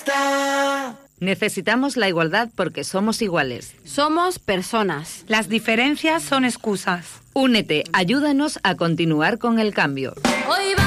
está. Necesitamos la igualdad porque somos iguales. Somos personas. Las diferencias son excusas. Únete, ayúdanos a continuar con el cambio. Hoy